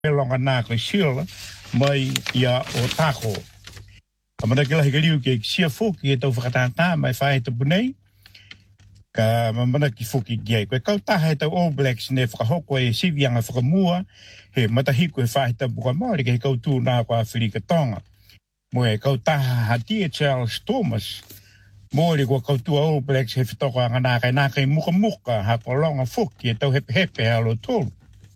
longa nā koe sila mai ia o tako. Amana ke lahi kariu ke sia foki e tau whakatata mai whae te punei. Ka mamana ki foki ki koe kautaha e tau All Blacks ne whakahoko e sivianga whakamua he matahiko e whae tau buka maori ke he kautū nā kua Whirika Tonga. Mo e kautaha hati e Charles Thomas Mōri kua kautua All Blacks he whitoko anga nā kai muka ha kua longa foki e tau hepe alo tolu.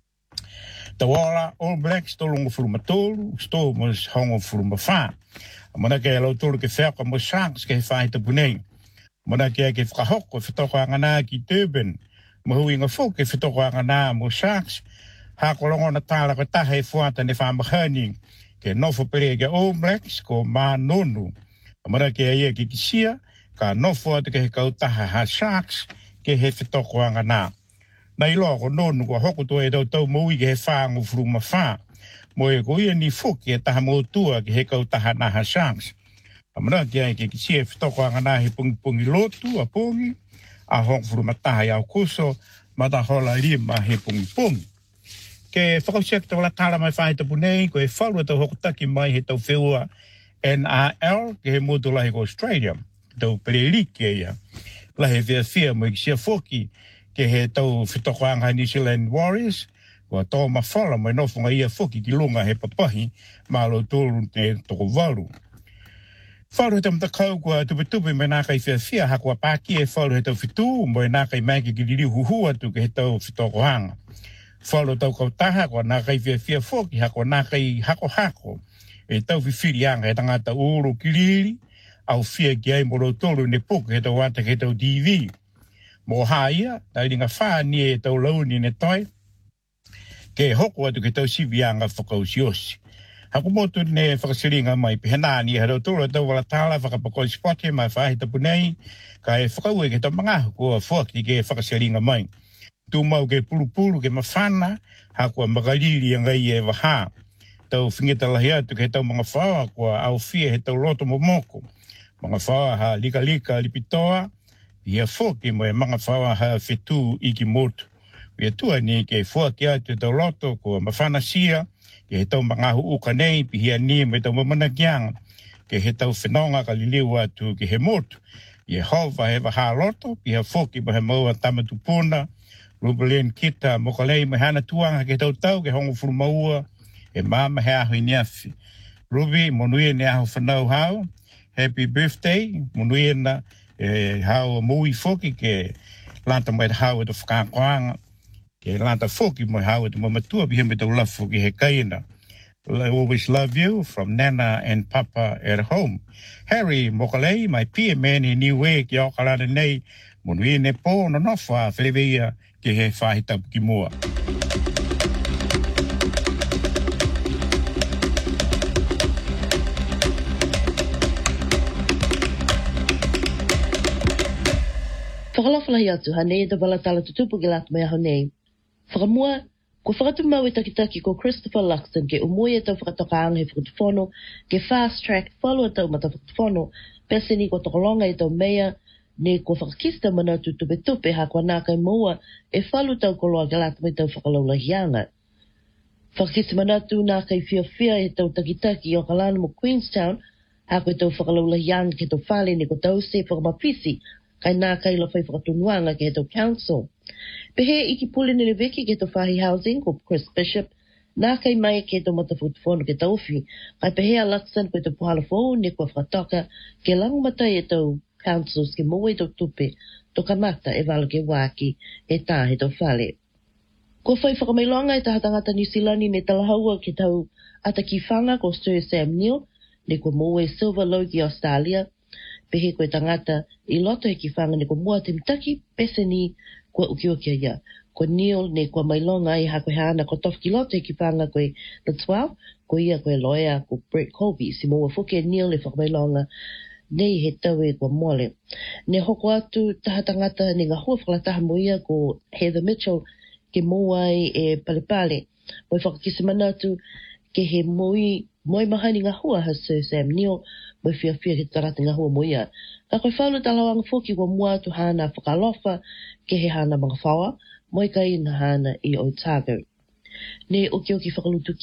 Tawala All Blacks tolongo furuma tolu, Thomas hongo furuma wha. Mana ke alo tolu ke whaka mo Sharks ke he whae te punei. Mana ke whakahoko e whitoko anga nā ki Durban. Mahui inga foki e whitoko anga nā mo Sharks. Ha kua longa na tāla ko taha e fuata ne whamahani. Ke nofo pere ke All Blacks ko mā nonu. Mana ke ia ki kisia. Ka nofo atu ke he kautaha ha Sharks ke he whitoko anga nā. Nei loa ko nonu kua hoko toa e tau maui ke he whaangu furuma wha. Mo e ko ia ni foki e taha mōtua ke he kautaha nā ha Sharks. Amana kia ke kisia e whitoko anga nā he pungi lotu a pongi. A hong furuma taha i au kuso mata hola rima he pungi. Ke whakausiak tau la tāra mai whae tapu nei ko e whalua tau hokotaki mai he tau whiua NRL ke he motu lahi ko Australia. Tau perelike ia. Lahe whia mo i kisia foki ke he tau whitoko anga New Zealand Warriors. Wa tō mawhala mo i nofunga ia foki ki lunga he papahi ma lo tōru te toko waru. Wharu he tau mtakau kua tupe me nā kai whia ha kua pāki e wharu he tau whitu mo i nā kai maiki ki ririu huhua tu ke he tau whitoko anga. Wharu tau kautaha kua nā kai whia foki ha kua nā kai hako. E tau whiwhiri anga he tangata uru kiriri. Au whia ki ai moro tolu ne puku he tau wata ke tau TV. Mo haia, tai ringa whaa ni e tau launi ne toi. Ke hoko atu ke tau sivianga whakausiosi. Haku motu ne whakasiringa mai pihena ni haro tolu tau wala tala whakapakoi spote mai whahi tapu nei. Ka e whakaue ke tau mangahu kua whaki ke whakasiringa mai. Tu mau ke pulu ke mawhana, hakua makariri ngai e waha. Tau whingeta lahi atu ke tau mga whawa kua au whia he tau loto momoko. Mga whawa ha lika lipitoa, ia foki mo e mga whawa ha whetu iki motu. Ia tua ni ke fuaki atu tau loto kua mawhana sia, ke he tau mga uka nei, pihia ni me tau mamana kianga, ke he tau whenonga ka liliu atu ke he motu. Ia hova he waha loto, pihia foki mo he maua tamatu puna, Rubalien kita mokalei me hana tuanga ke tau ke hongo furu maua, e mama he aho iniafi. Ruby, monuia ni aho whanau hao, happy birthday, monuia na hao mui foki ke lanta mai hao e to whakakoanga, ke lanta foki mai hao e to mamatua bihe me tau lafu ki he kaina. I always love you from Nana and Papa at home. Harry mokalei, my peer man in New Way ki okalana nei, monuia ne po no nofa whelewea ke he whahitapu ki mua. Whakalawhalahi atu hanei da wala tala tutupu ki lata mai aho nei. Whakamua, ko whakatu mau e takitaki ko Christopher Luxon ke umui e tau whakatokaanga he whakatufono ke fast track whalua tau mata whakatufono pese ni ko tokolonga e tau mea ne ko whakakista mana tupe ha kua nā kai moa e whalu tau koloa ke lata mai tau whakalaulahianga. Whakakista mana tu nā kai whia e tau takitaki o kalana mo Queenstown ha koe tau whakalaulahianga ke tau whale ne ko tau se whakamapisi kai nā kai la whai whakatunuanga ke he tau council. Pehe iki pule nere veki ke tau whahi housing ko Chris Bishop, nā kai mai ke tau matafutufono ke tau whi, kai pehe a Luxon koe tau puhala fōu ne kua whakatoka ke langmatai e tau councils ke moe tau tupe to kamata e wala ke waki e tā he tau whale. Ko whai whakamailonga e tahatangata New Zealandi ne talahaua ke tau ataki whanga ko Sir Sam Neill, ne ko moe Silver Logie Australia, pehe koe tangata i loto e ki whanga ne ko mua te mitaki pese ni kua ukiukia ia. Ko Neil ne kua mailonga i hako hana ko tof ki loto e ki whanga koe the 12, ko ia koe loea ko Brett Colby, si moa fuke Neil e whakamailonga nei he tau e kua mole. Ne hoko atu tahatangata ne ngā hua whakalataha mo ia ko Heather Mitchell ke moai e palepale. Moi whakakisa mana atu ke he moi mahani ngā hua ha Sir Sam Neill, moi whia ke tarata ngā hua mo ia. Ka koe whaulu talawanga whoki kua mua atu hana whakalofa ke he hana mga whawa, moi kai na hana i Otago. ne o ki whakalutu